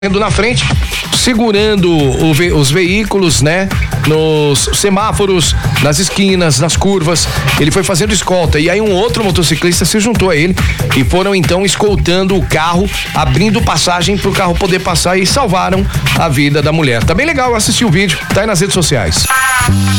na frente, segurando os veículos, né? Nos semáforos, nas esquinas, nas curvas. Ele foi fazendo escolta e aí um outro motociclista se juntou a ele e foram então escoltando o carro, abrindo passagem pro carro poder passar e salvaram a vida da mulher. Tá bem legal assistir o vídeo, tá aí nas redes sociais.